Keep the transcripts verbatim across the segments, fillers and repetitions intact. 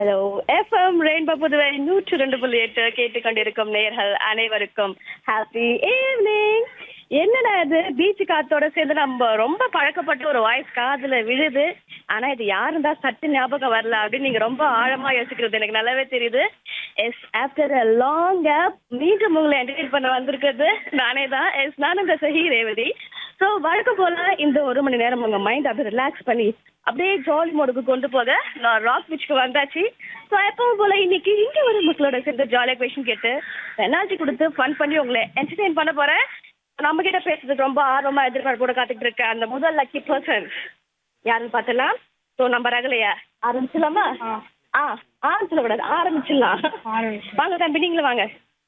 Hello FM rainbow Puduvai நூற்று ரெண்டு புள்ளி எட்டு கேட்டுக்கொண்டிருக்கும் நேயர்கள் அனைவருக்கும் ஹாப்பி ஈவினிங். என்னடா இது பீச் காத்தோட சேர்ந்து நம்ம ரொம்ப பழக்கப்பட்ட ஒரு வாய்ஸ் காதுல விழுது. ஆனா இது யாரும் தான் சட்டு ஞாபகம் வரல அப்படின்னு நீங்க ரொம்ப ஆழமா யோசிக்கிறது எனக்கு நல்லாவே தெரியுது. S after a long gap மீண்டும் உங்களை என்டர்டெயின் பண்ண வந்திருக்கிறது நானே தான். எஸ் நான் உங்க சஹி ரேவதி. ஸோ வழக்கம் போல இந்த ஒரு மணி நேரம் உங்க மைண்ட் அப்படியே ரிலாக்ஸ் பண்ணி அப்படியே ஜாலி மோடுக்கு கொண்டு போக நான் ராக் பீச்சுக்கு வந்தாச்சு. ஸோ எப்பவும் போல இன்னைக்கு இங்க ஒரு மக்களோட சேர்ந்து ஜாலியாக கொஷின் கேட்டு எனர்ஜி கொடுத்து ஃபன் பண்ணி உங்களை என்டர்டெயின் பண்ண போறேன். நம்ம கிட்ட பேசுறதுக்கு ரொம்ப ஆர்வமா எதிர்பார்ப்போட காத்துட்டு இருக்க அந்த முதல் லக்கி பர்சன் யாருன்னு பார்த்தலாம். ஸோ நம்ம ரகலையா ஆரம்பிச்சிடலாமா? ஆ ஆரம்பிச்சிட கூடாது, ஆரம்பிச்சிடலாம். வாங்க தம்பி, நீங்களும் வாங்க.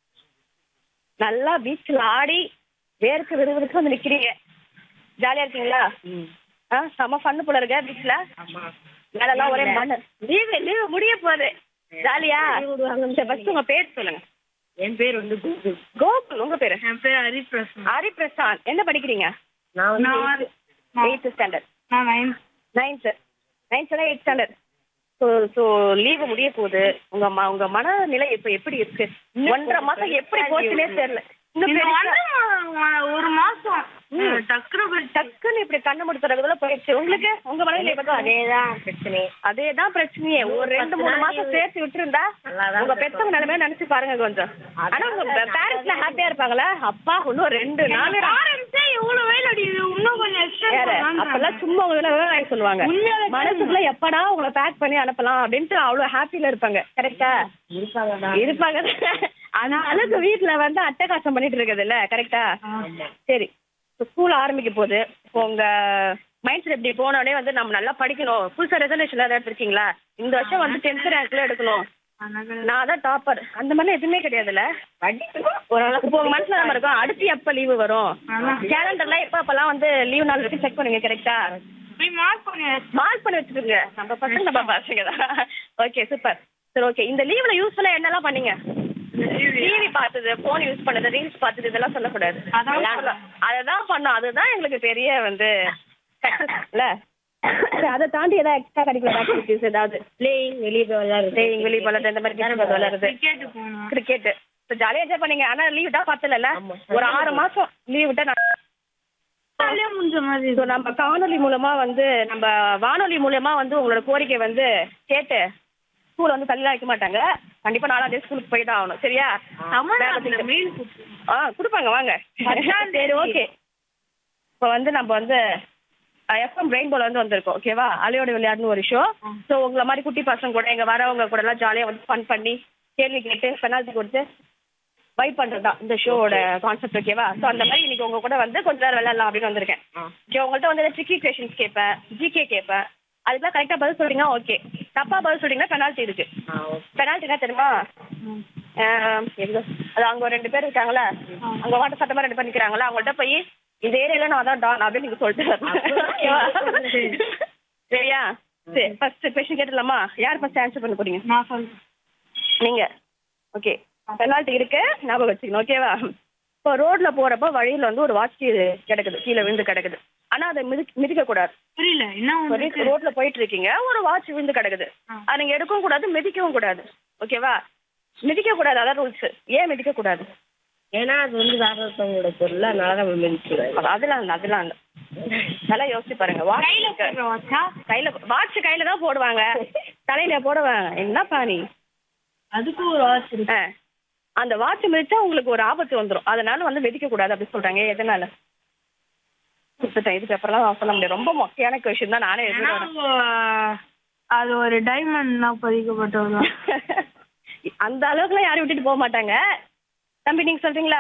நல்லா பீச்சில் ஆடி வேர்க்கு விறுவிறுக்கு வந்து நிக்கிறீங்க. ஜாலியா இருக்கீங்களா? ஆ செம்ம ஃபன்னு போல இருக்க பீச்ல. மேலெல்லாம் ஒரே மண்ணு. லீவு லீவு முடிய போகுது. ஜாலியா? சரி, ஃபர்ஸ்ட் உங்க பேர் சொல்லுங்க. என் பேர் வந்து கோகுல். கோகுல். உங்க பேரு? என் பேர் ஹரிபிரசாத். ஹரிபிரசாத். என்ன படிக்கிறீங்க? நான் வந்து எயித்து ஸ்டாண்டர்ட். நான் ninth. Ninth நைன்த்ல eight standard. So so leave முடிய போகுது. உங்க ம உங்க மனநிலை இப்போ எப்படி இருக்கு? ஒன்றரை மாசம் எப்படி போச்சுன்னே தெரியல. இன்னும் இந்த பெருசா- வந்து ஒரு மாசம் டக்குனு டக்குன்னு இப்படி கண்ணு முடித்துறதுக்குள்ள போயிடுச்சு. உங்களுக்கு உங்க மனநிலை பார்த்தா அதேதான் பிரச்சனை. அதேதான் பிரச்சனையே. ஒரு ரெண்டு மூணு மாசம் சேர்த்து விட்டுருந்தா நல்லாதான் உங்க பெத்தவங்க நிலைமையை நினைச்சு பாருங்க கொஞ்சம். ஆனா உங்க பேரண்ட்ஸ்ல ஹாப்பியா இருப்பாங்களா? அப்பா இன்னும் ரெண்டு நாலு ஆரம்பிச்சா எவ்வளவு வேலை அடிக்குது, இன்னும் கொஞ்சம் வேற எக்ஸ்ட்ரா அப்பெல்லாம் சும்மா உங்களை விவசாயம் சொல்லுவாங்க. உண்மையாவே மனசுக்குள்ள எப்படா உங்களை பேக் பண்ணி அனுப்பலாம் அப்படின்ட்டு அவ்வளவு ஹாப்பில இருப்பாங்க. கரெக்டா? இருப்பாங்க. இருப்பாங்க. ஆனா அளவுக்கு வீட்டுல வந்து அட்டகாசம் பண்ணிட்டு இருக்குது இல்ல? கரெக்டா? சரி, ஸ்கூல் ஆரம்பிக்க போகுது. இப்போ உங்க மைண்ட் செட் எப்படி போனோடனே வந்து நம்ம நல்லா படிக்கணும், புதுசா ரெசல்யூஷன் ஏதாவது எடுத்திருக்கீங்களா? இந்த வருஷம் வந்து டென்த் ரேங்க்ல எடுக்கணும், நான் தான் டாப்பர், அந்த மாதிரி எதுவுமே கிடையாதுல்ல? ஓரளவுக்கு இப்போ உங்க மனசுல நம்ம இருக்கும் அடுத்து எப்ப லீவு வரும், கேலண்டர்ல எப்ப அப்பெல்லாம் வந்து லீவ் நாள் வரைக்கும் செக் பண்ணுங்க. கரெக்டா? மார்க் பண்ணி மார்க் பண்ணி வச்சுக்கோங்க. நம்ம பசங்க நம்ம பசங்க தான். Okay, super. சரி, ஓகே. இந்த லீவ்ல யூஸ்ஃபுல்லா என்னெல்லாம் பண்ணீங்க? டிவி பார்த்தது, போன் யூஸ் பண்ணது, ரீல்ஸ் பார்த்தது, இதெல்லாம் சொல்லக்கூடாது. அததான் பண்ணோம். அதுதான் எங்களுக்கு பெரிய வந்து இல்ல. அதை தாண்டி ஏதாவது எக்ஸ்ட்ரா கரிக்குலர் ஆக்டிவிட்டிஸ் ஏதாவது? பிளேயிங், வெளியே போய் விளையாடுறது, பிளேயிங், வெளியே போகிறது, இந்த மாதிரி கேம் விளையாடுறது, கிரிக்கெட் போகணும். கிரிக்கெட். இப்போ ஜாலியாக என்ஜாய் பண்ணீங்க. ஆனா லீவ் தான் பத்தல. ஒரு ஆறு மாசம் லீவ் விட்டா நான் முடிஞ்ச மாதிரி. ஸோ நம்ம காணொலி மூலமா வந்து நம்ம வானொலி மூலமா வந்து உங்களோட கோரிக்கை வந்து கேட்டு ஸ்கூல் வந்து தள்ளி வைக்க மாட்டாங்க. கண்டிப்பா நாலாம் தேதி ஸ்கூலுக்கு போய் தான் ஆகணும். சரியா? ஆ கொடுப்பாங்க, வாங்க. சரி, ஓகே. இப்போ வந்து நம்ம வந்து எஃப்எம் ரெயின்போல வந்து வந்திருக்கோம். ஓகேவா? அலையோட விளையாடுன்னு ஒரு ஷோ. ஸோ உங்களை மாதிரி குட்டி பசங்க கூட எங்க வரவங்க கூட எல்லாம் ஜாலியாக வந்து ஃபன் பண்ணி கேள்வி கேட்டு பெனால்ட்டி கொடுத்து வைப் பண்றது தான் இந்த ஷோவோட கான்செப்ட். ஓகேவா? ஸோ அந்த மாதிரி இன்னைக்கு உங்க கூட வந்து கொஞ்ச நேரம் விளையாடலாம் அப்படின்னு வந்திருக்கேன். ஓகே, உங்கள்கிட்ட வந்து ட்ரிக்கி கொஷின்ஸ் கேட்பேன், ஜிகே கேட்பேன். அதுக்கெல்லாம் கரெக்டாக பதில் சொல்றீங்க ஓகே. தப்பா பதில் சொல்றீங்கன்னா பெனால்ட்டி இருக்கு. பெனால்ட்டி என்ன தெரியுமா? அது அங்க ஒரு ரெண்டு பேர் இருக்காங்களா, அங்க வாட்ட சட்டமா ரெண்டு பேர் நிக்கிறாங்களா, அவங்கள்ட்ட போய் இந்த ஏரியால நான் தான் டான் அப்படின்னு நீங்க சொல்லிட்டு வரணும். சரியா? சரி, ஃபர்ஸ்ட் கொஸ்டின் கேட்டுடலாமா? யார் ஃபர்ஸ்ட் ஆன்சர் பண்ண போறீங்க? நான் சொல்றேன். நீங்க. ஓகே, பெனால்ட்டி இருக்கு, ஞாபகம் வச்சுக்கணும். ஓகேவா? இப்போ ரோட்ல போறப்ப வழியில வந்து ஒரு வாட்ச் கிடக்குது, கீழே விழுந்து கிடக்குது. ஆனா அதை மிதி மிதிக்க கூடாது. புரியல என்ன? ரோட்ல போயிட்டு இருக்கீங்க, ஒரு வாட்ச் விழுந்து கிடக்குது. அதை நீங்க எடுக்கவும் கூடாது, மிதிக்கவும் கூடாது. ஓகேவா? மிதிக்க கூடாது, அதான் ரூல்ஸ். ஏன் மிதிக்க கூடாது? ஏன்னா அது வந்து வேற ஒருத்தவங்களோட பொருள், அதனால நம்ம மிதிக்கூடாது. அதெல்லாம் இல்லை, அதெல்லாம் இல்லை. நல்லா யோசிச்சு பாருங்க. கையில வாட்ச் கையில தான் போடுவாங்க, தலையில போடுவாங்க. என்ன பாணி? அதுக்கு ஒரு வாட்ச் இருக்கு. அந்த வாட்ச் மிதிச்சா உங்களுக்கு ஒரு ஆபத்து வந்துடும், அதனால வந்து மிதிக்க கூடாது அப்படின்னு சொல்றாங்க. எதனால? இதுக்கு அப்புறம் சொல்ல முடியாது. ரொம்ப மொக்கையான கொஸ்டின் தான். நானே அது ஒரு டைமண்ட் தான் பதிக்கப்பட்டது. அந்த அளவுக்குலாம் யாரும் விட்டுட்டு போக மாட்டாங்க. தம்பி நீங்க சொல்றீங்களா?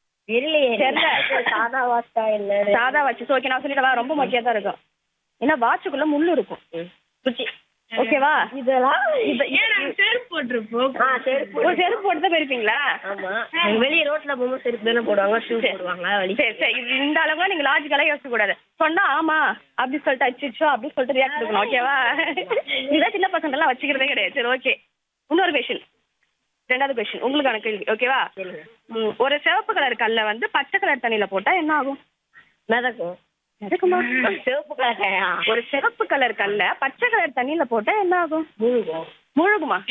சாதா வாட்சா இல்ல சாதா வாட்ச். ஓகே, நான் சொல்லிட்டவா? ரொம்ப மொக்கையா தான் இருக்கும். ஏன்னா வாட்சுக்குள்ள முள்ளு இருக்கும். ஓகேவா? இதெல்லாம் செருப்பு போட்டுருப்போம். ஒரு செருப்பு போட்டு தான் போயிருப்பீங்களா? ஆமா, வெளியே ரோட்ல போகும்போது செருப்பு தானே போடுவாங்க, ஷூ போடுவாங்க. சரி சரி, இது இந்த அளவுக்கு நீங்க லாஜிக்கலா யோசிக்க கூடாது. சொன்னா ஆமா அப்படி சொல்லிட்டு அச்சிச்சோ அப்படி சொல்லிட்டு ரியாக்ட் இருக்கணும். ஓகேவா? இதான் சின்ன பசங்க எல்லாம் வச்சுக்கிறதே கிடையாது. சரி, ஓகே. இன்னொரு கொஸ்டின், ரெண்டாவது கொஸ்டின் உங்களுக்கான கேள்வி. ஓகேவா? ஒரு சிவப்பு கலர் கல்ல வந்து பச்சை கலர் தண்ணியில போட்டா என்ன ஆகும்? மிதக்கும். மிதக்குமா? சிவப்பு கலர் ஒரு சிவப்பு கலர் கல்ல பச்சை கலர் தண்ணியில போட்டா என்ன ஆகும்? மூழ்கும். முழுகுமா?